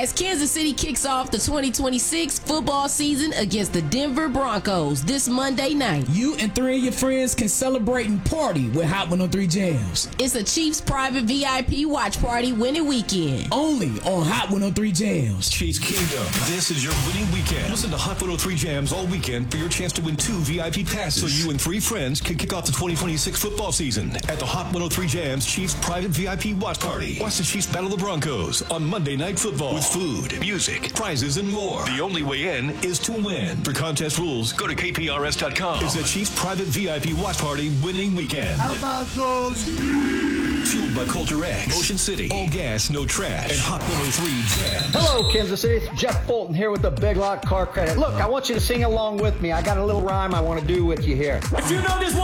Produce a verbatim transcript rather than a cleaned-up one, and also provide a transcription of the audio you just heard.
as Kansas City kicks off the twenty twenty-six football season against the Denver Broncos this Monday night. You and three of your friends can celebrate and party with Hot one oh three Jams. It's a Chiefs private V I P watch party winning weekend. Only on Hot one oh three Jams. Chiefs Kingdom, this is your winning weekend. Listen to Hot one oh three Jams all weekend for your chance to win two V I P passes so you and three friends can kick off the twenty twenty-six football season at the Hot one oh three Jams Chiefs private V I P watch party. Watch the Chiefs battle the Broncos on Monday Night Football with food, music, prizes, and more. The only way in is to win. For contest rules, go to K P R S dot com. It's the Chiefs private V I P watch party winning weekend. How about those? Fueled by Culture X, Ocean City, all gas, no trash, and Hot one oh three Jams. Hello, Kansas City. It's Jeff Fulton here with the Big Lock Car Credit. Look, I want you to sing along with me. I got a little rhyme I want to do with you here. If you know this one.